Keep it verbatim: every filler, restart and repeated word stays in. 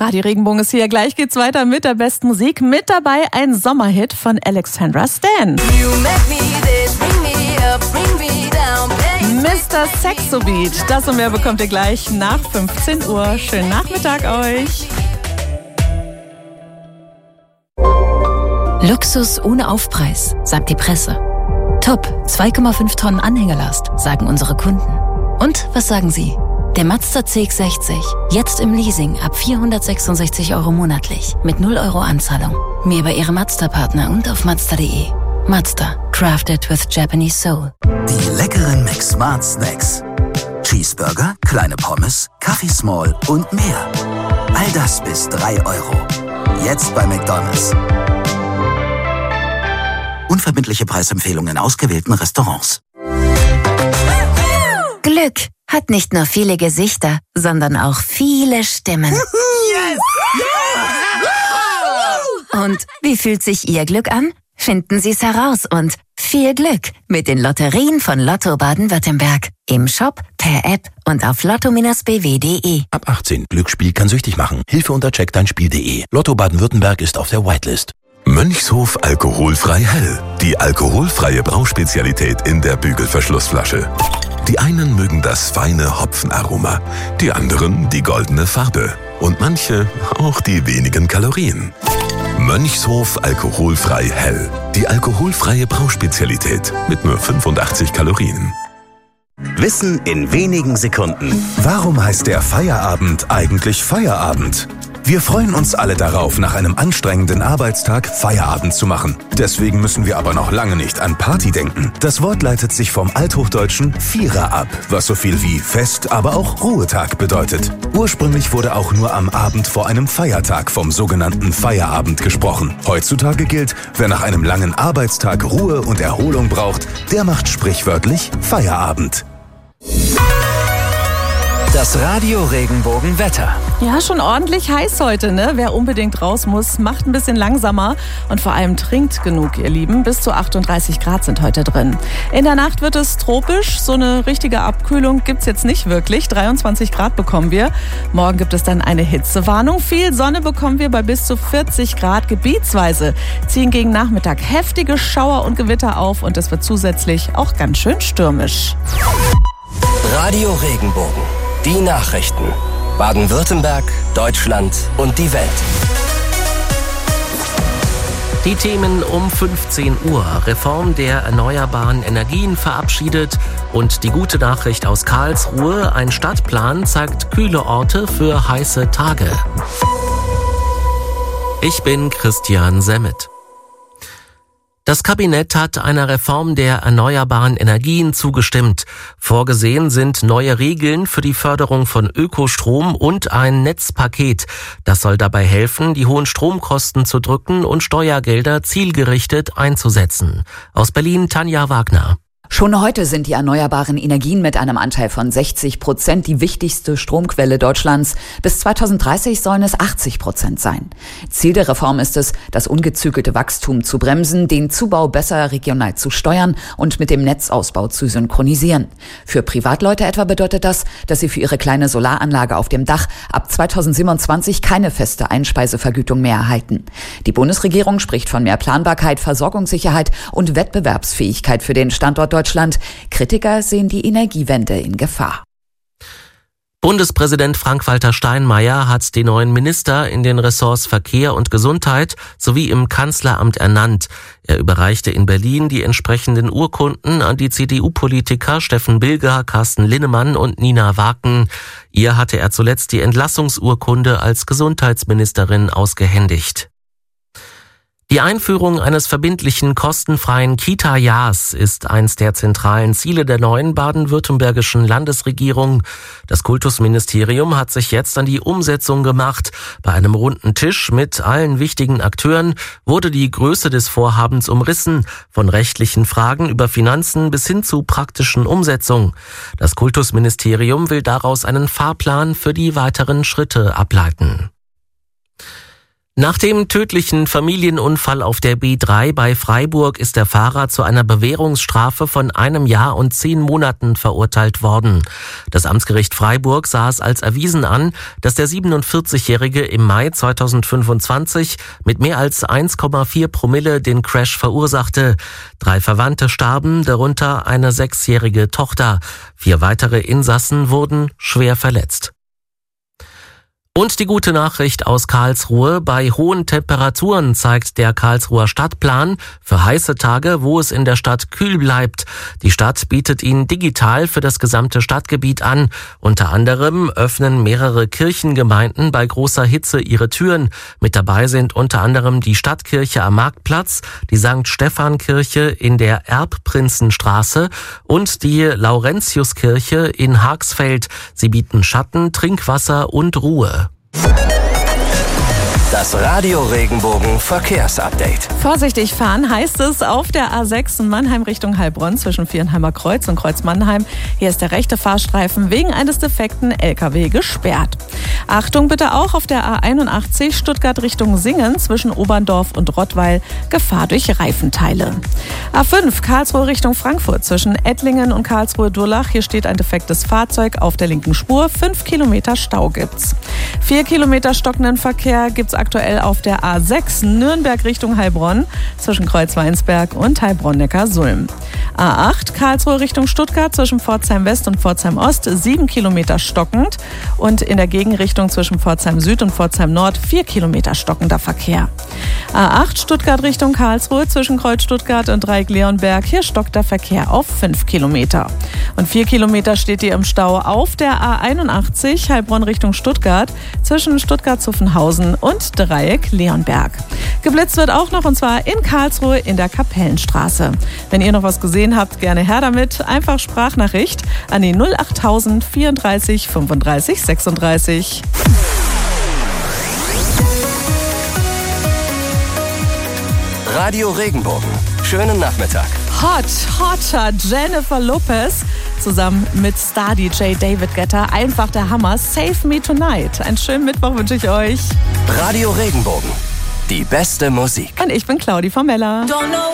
Radio Regenbogen ist hier. Gleich geht's weiter mit der besten Musik. Mit dabei ein Sommerhit von Alexandra Stan. Mister Sexobeat. Das und mehr bekommt ihr gleich nach fünfzehn Uhr. Schönen Nachmittag euch. Luxus ohne Aufpreis, sagt die Presse. Top, zwei Komma fünf Tonnen Anhängelast, sagen unsere Kunden. Und was sagen Sie? Der Mazda C X sechzig, jetzt im Leasing ab vierhundertsechsundsechzig Euro monatlich mit null Euro Anzahlung. Mehr bei Ihrem Mazda-Partner und auf Mazda punkt de. Mazda, crafted with Japanese soul. Die leckeren McSmart Snacks. Cheeseburger, kleine Pommes, Kaffee Small und mehr. All das bis drei Euro. Jetzt bei McDonald's. Unverbindliche Preisempfehlungen in ausgewählten Restaurants. Glück hat nicht nur viele Gesichter, sondern auch viele Stimmen. Yes! Und wie fühlt sich Ihr Glück an? Finden Sie es heraus und viel Glück mit den Lotterien von Lotto Baden-Württemberg. Im Shop, per App und auf lotto Bindestrich b w punkt de. Ab achtzehn. Glücksspiel kann süchtig machen. Hilfe unter check dein Spiel punkt de. Lotto Baden-Württemberg ist auf der Whitelist. Mönchshof alkoholfrei hell. Die alkoholfreie Brauspezialität in der Bügelverschlussflasche. Die einen mögen das feine Hopfenaroma, die anderen die goldene Farbe und manche auch die wenigen Kalorien. Mönchshof alkoholfrei hell. Die alkoholfreie Brauspezialität mit nur fünfundachtzig Kalorien. Wissen in wenigen Sekunden. Warum heißt der Feierabend eigentlich Feierabend? Wir freuen uns alle darauf, nach einem anstrengenden Arbeitstag Feierabend zu machen. Deswegen müssen wir aber noch lange nicht an Party denken. Das Wort leitet sich vom althochdeutschen Vierer ab, was so viel wie Fest, aber auch Ruhetag bedeutet. Ursprünglich wurde auch nur am Abend vor einem Feiertag vom sogenannten Feierabend gesprochen. Heutzutage gilt, wer nach einem langen Arbeitstag Ruhe und Erholung braucht, der macht sprichwörtlich Feierabend. Das Radio Regenbogen Wetter. Ja, schon ordentlich heiß heute, ne? Wer unbedingt raus muss, macht ein bisschen langsamer und vor allem trinkt genug, ihr Lieben. Bis zu achtunddreißig Grad sind heute drin. In der Nacht wird es tropisch. So eine richtige Abkühlung gibt's jetzt nicht wirklich. dreiundzwanzig Grad bekommen wir. Morgen gibt es dann eine Hitzewarnung. Viel Sonne bekommen wir bei bis zu vierzig Grad. Gebietsweise ziehen gegen Nachmittag heftige Schauer und Gewitter auf und es wird zusätzlich auch ganz schön stürmisch. Radio Regenbogen. Die Nachrichten. Baden-Württemberg, Deutschland und die Welt. Die Themen um fünfzehn Uhr. Reform der erneuerbaren Energien verabschiedet und die gute Nachricht aus Karlsruhe. Ein Stadtplan zeigt kühle Orte für heiße Tage. Ich bin Christian Semmet. Das Kabinett hat einer Reform der erneuerbaren Energien zugestimmt. Vorgesehen sind neue Regeln für die Förderung von Ökostrom und ein Netzpaket. Das soll dabei helfen, die hohen Stromkosten zu drücken und Steuergelder zielgerichtet einzusetzen. Aus Berlin Tanja Wagner. Schon heute sind die erneuerbaren Energien mit einem Anteil von sechzig Prozent die wichtigste Stromquelle Deutschlands. Bis zweitausenddreißig sollen es achtzig Prozent sein. Ziel der Reform ist es, das ungezügelte Wachstum zu bremsen, den Zubau besser regional zu steuern und mit dem Netzausbau zu synchronisieren. Für Privatleute etwa bedeutet das, dass sie für ihre kleine Solaranlage auf dem Dach ab zweitausendsiebenundzwanzig keine feste Einspeisevergütung mehr erhalten. Die Bundesregierung spricht von mehr Planbarkeit, Versorgungssicherheit und Wettbewerbsfähigkeit für den Standort Deutschland. Kritiker sehen die Energiewende in Gefahr. Bundespräsident Frank-Walter Steinmeier hat die neuen Minister in den Ressorts Verkehr und Gesundheit sowie im Kanzleramt ernannt. Er überreichte in Berlin die entsprechenden Urkunden an die C D U-Politiker Steffen Bilger, Carsten Linnemann und Nina Waken. Ihr hatte er zuletzt die Entlassungsurkunde als Gesundheitsministerin ausgehändigt. Die Einführung eines verbindlichen kostenfreien Kita-Jahrs ist eins der zentralen Ziele der neuen baden-württembergischen Landesregierung. Das Kultusministerium hat sich jetzt an die Umsetzung gemacht. Bei einem runden Tisch mit allen wichtigen Akteuren wurde die Größe des Vorhabens umrissen, von rechtlichen Fragen über Finanzen bis hin zu praktischen Umsetzung. Das Kultusministerium will daraus einen Fahrplan für die weiteren Schritte ableiten. Nach dem tödlichen Familienunfall auf der B drei bei Freiburg ist der Fahrer zu einer Bewährungsstrafe von einem Jahr und zehn Monaten verurteilt worden. Das Amtsgericht Freiburg sah es als erwiesen an, dass der siebenundvierzigjährige im Mai zweitausendfünfundzwanzig mit mehr als eins Komma vier Promille den Crash verursachte. Drei Verwandte starben, darunter eine sechsjährige Tochter. Vier weitere Insassen wurden schwer verletzt. Und die gute Nachricht aus Karlsruhe: Bei hohen Temperaturen zeigt der Karlsruher Stadtplan für heiße Tage, wo es in der Stadt kühl bleibt. Die Stadt bietet ihn digital für das gesamte Stadtgebiet an. Unter anderem öffnen mehrere Kirchengemeinden bei großer Hitze ihre Türen. Mit dabei sind unter anderem die Stadtkirche am Marktplatz, die Sankt Stephan-Kirche in der Erbprinzenstraße und die Laurentiuskirche in Haagsfeld. Sie bieten Schatten, Trinkwasser und Ruhe. Das Radio Regenbogen Verkehrsupdate. Vorsichtig fahren heißt es auf der A sechs in Mannheim Richtung Heilbronn zwischen Vierenheimer Kreuz und Kreuz Mannheim. Hier ist der rechte Fahrstreifen wegen eines defekten L K W gesperrt. Achtung bitte auch auf der A einundachtzig Stuttgart Richtung Singen zwischen Oberndorf und Rottweil. Gefahr durch Reifenteile. A fünf Karlsruhe Richtung Frankfurt zwischen Ettlingen und Karlsruhe-Durlach. Hier steht ein defektes Fahrzeug auf der linken Spur. Fünf Kilometer Stau gibt's. Vier Kilometer stockenden Verkehr gibt's aktuell auf der A sechs Nürnberg Richtung Heilbronn zwischen Kreuzweinsberg und Heilbronn-Neckar-Sulm. A acht Karlsruhe Richtung Stuttgart zwischen Pforzheim West und Pforzheim Ost sieben Kilometer stockend und in der Gegenrichtung zwischen Pforzheim Süd und Pforzheim Nord vier Kilometer stockender Verkehr. A acht Stuttgart Richtung Karlsruhe zwischen Kreuz Stuttgart und Dreieck Leonberg. Hier stockt der Verkehr auf fünf Kilometer. Und vier Kilometer steht hier im Stau auf der A einundachtzig Heilbronn Richtung Stuttgart zwischen Stuttgart-Zuffenhausen und Dreieck Leonberg. Geblitzt wird auch noch, und zwar in Karlsruhe in der Kapellenstraße. Wenn ihr noch was gesehen habt, gerne her damit. Einfach Sprachnachricht an die null achttausend vierunddreißig fünfunddreißig sechsunddreißig. Radio Regenbogen. Schönen Nachmittag. Hot, hotter Jennifer Lopez zusammen mit Star-D J David Guetta. Einfach der Hammer. Save Me Tonight. Einen schönen Mittwoch wünsche ich euch. Radio Regenbogen. Die beste Musik. Und ich bin Claudi Formella.